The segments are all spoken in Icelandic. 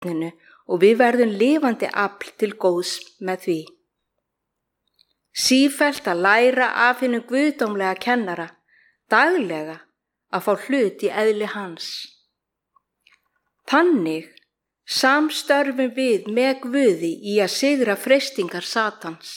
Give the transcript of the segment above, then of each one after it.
og við verðum lifandi afl til góðs með því. Sífellt að læra af hinum guðdómlega kennara, daglega að fá hlut í eðli hans. Þannig samstörfum við með Guði í að sigra freistingar Satans.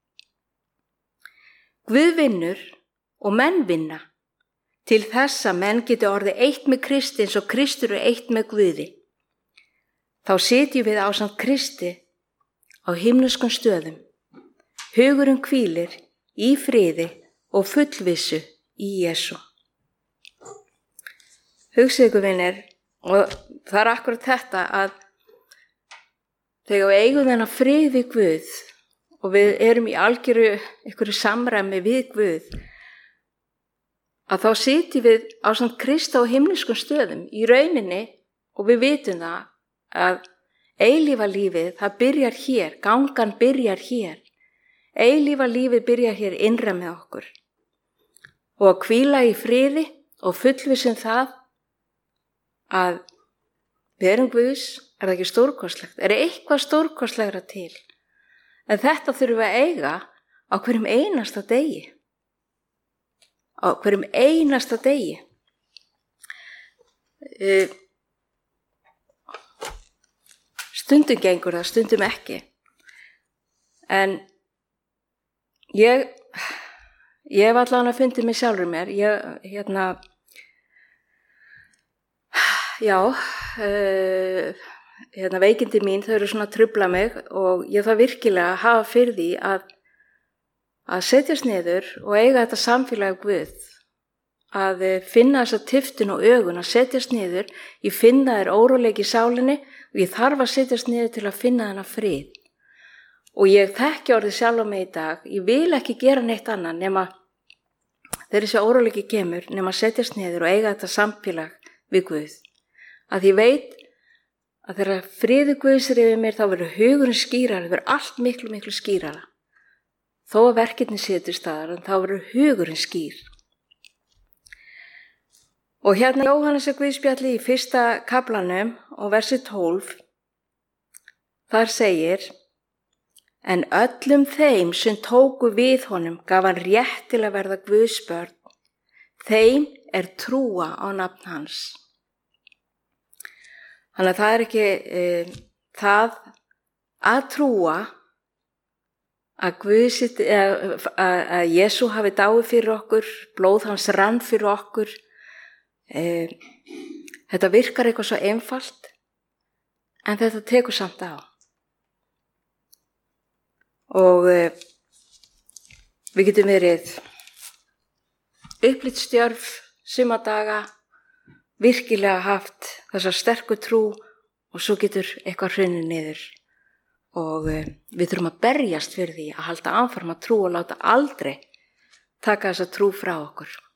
Guð vinnur og menn vinna til þess að menn geti orðið eitt með Kristi eins og Kristur eitt með Guði. Þá sitjum við ásamt Kristi á himneskum stöðum. Hugurinn hvílir í friði og fullvissu í Jesú. Hugsið ykkur vinir, og það er akkurat þetta að þegar við eigum þennan frið við Guð og við erum í algjöru einhverju samræmi við Guð, að þá sitjum við ásamt Kristi á himneskum stöðum í rauninni og við vitum það að eilífa lífið, það byrjar hér, gangan byrjar hér. Eilífa lífið byrjar hér innra með okkur. Og að hvíla í friði og fullvissum það að við erum Guðs, er það ekki stórkostlegt? Er eitthvað stórkostlegra til? En þetta þurfum við að eiga á hverjum einasta degi. Á hverjum einasta degi. Stundum gengur það, stundum ekki. En ég hef allavega fundið mig sjálfur mér. Veikindi mín, þau eru svona að trufla mig og ég þarf virkilega að hafa fyrir því að setjast niður og eiga þetta samfélag Guð. Að finna þessa tiftun og augun, að setjast niður. Ég finna þér óróleiki í sálinni og ég þarf að setjast niður til að finna þennan frið. Og ég þekki orðið sjálf á mig í dag. Ég vil ekki gera neitt annað nema þegar þessi óróleiki kemur, nema að setjast niður og eiga þetta samfélag við Guð. Að ég veit að þegar friður Guðs er yfir mér, þá verður hugurinn skýrara, það verður allt miklu, miklu skýrara. Þó að verkefni sé til staðar, en þá verður hugurinn skýr. Og hérna Jóhannesar Guðspjalli í 1. kaflanum og versi 12, þar segir: En öllum þeim sem tóku við honum gaf hann rétt til að verða Guðs börn. Þeim er trúa á nafn hans. Þannig að það er ekki það að trúa að Jesú hafi dáið fyrir okkur, blóð hans rann fyrir okkur. Þetta virkar eitthvað svo einfalt, en þetta tekur samt á. Og við getum verið upplitsstjörf suma daga, virkilega haft þessa sterku trú og svo getur eitthvað hrunið niður. Og við þurfum að berjast fyrir því að halda áfram að trú og láta aldrei taka þessa trú frá okkur.